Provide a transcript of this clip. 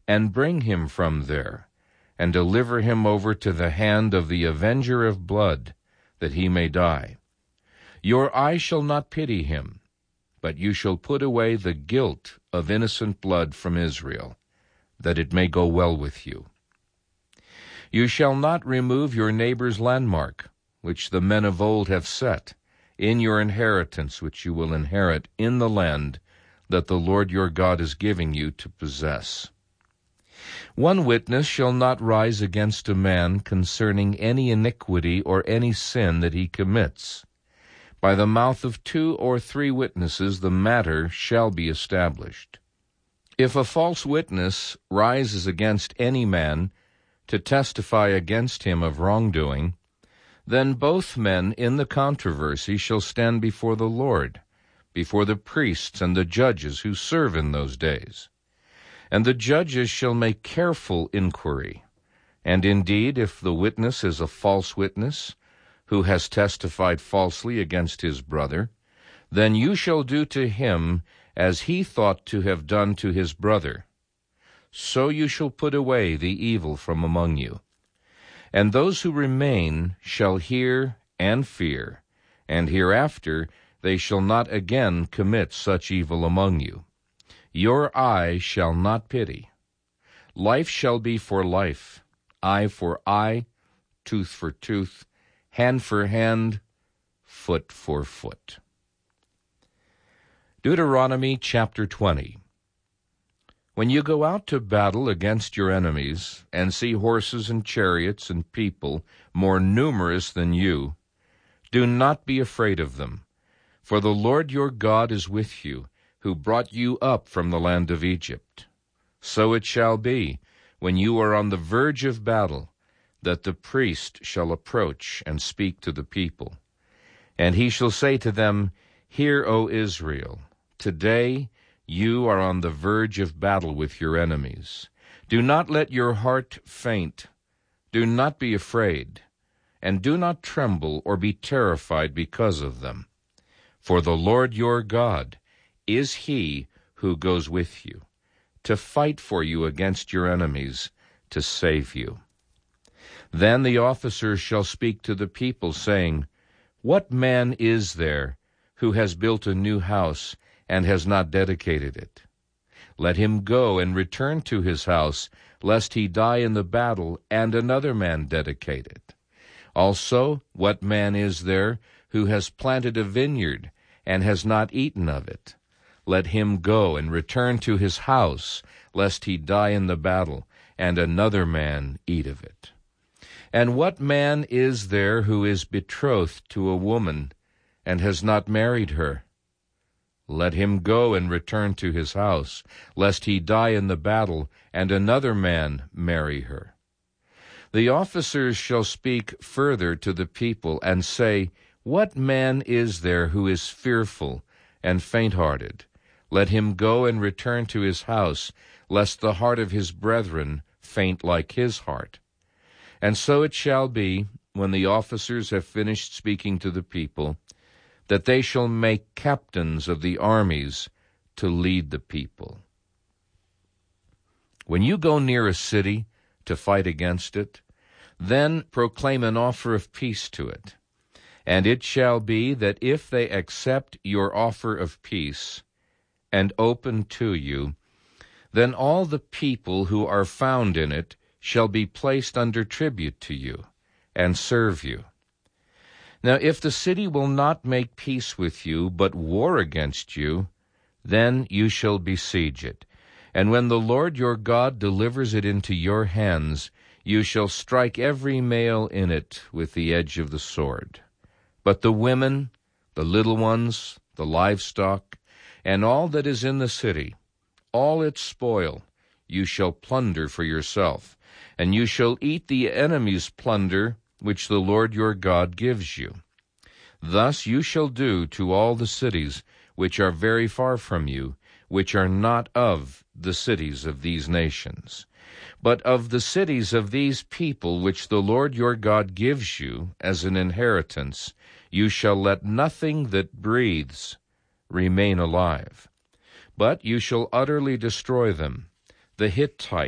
and bring him from there, and deliver him over to the hand of the avenger of blood, that he may die. Your eye shall not pity him, but you shall put away the guilt of innocent blood from Israel, that it may go well with you. You shall not remove your neighbor's landmark, which the men of old have set, in your inheritance which you will inherit in the land that the Lord your God is giving you to possess. One witness shall not rise against a man concerning any iniquity or any sin that he commits. By the mouth of 2 or 3 witnesses the matter shall be established. If a false witness rises against any man to testify against him of wrongdoing, then both men in the controversy shall stand before the Lord, before the priests and the judges who serve in those days. And the judges shall make careful inquiry. And indeed, if the witness is a false witness, who has testified falsely against his brother, then you shall do to him as he thought to have done to his brother. So you shall put away the evil from among you. And those who remain shall hear and fear, and hereafter they shall not again commit such evil among you. Your eye shall not pity. Life shall be for life, eye for eye, tooth for tooth, hand for hand, foot for foot. Deuteronomy chapter 20. When you go out to battle against your enemies, and see horses and chariots and people more numerous than you, do not be afraid of them, for the Lord your God is with you, who brought you up from the land of Egypt. So it shall be, when you are on the verge of battle, that the priest shall approach and speak to the people. And he shall say to them, Hear, O Israel, today you are on the verge of battle with your enemies. Do not let your heart faint. Do not be afraid, and do not tremble or be terrified because of them. For the Lord your God is he who goes with you, to fight for you against your enemies, to save you. Then the officers shall speak to the people, saying, What man is there who has built a new house and has not dedicated it? Let him go and return to his house, lest he die in the battle, and another man dedicate it. Also, what man is there who has planted a vineyard and has not eaten of it? Let him go and return to his house, lest he die in the battle, and another man eat of it. And what man is there who is betrothed to a woman and has not married her? Let him go and return to his house, lest he die in the battle, and another man marry her. The officers shall speak further to the people, and say, What man is there who is fearful and faint-hearted? Let him go and return to his house, lest the heart of his brethren faint like his heart. And so it shall be, when the officers have finished speaking to the people, that they shall make captains of the armies to lead the people. When you go near a city to fight against it, then proclaim an offer of peace to it. And it shall be that if they accept your offer of peace and open to you, then all the people who are found in it shall be placed under tribute to you and serve you. Now if the city will not make peace with you, but war against you, then you shall besiege it. And when the Lord your God delivers it into your hands, you shall strike every male in it with the edge of the sword. But the women, the little ones, the livestock, and all that is in the city, all its spoil, you shall plunder for yourself, and you shall eat the enemy's plunder which the Lord your God gives you. Thus you shall do to all the cities which are very far from you, which are not of the cities of these nations. But of the cities of these people which the Lord your God gives you as an inheritance, you shall let nothing that breathes remain alive. But you shall utterly destroy them, the Hittite,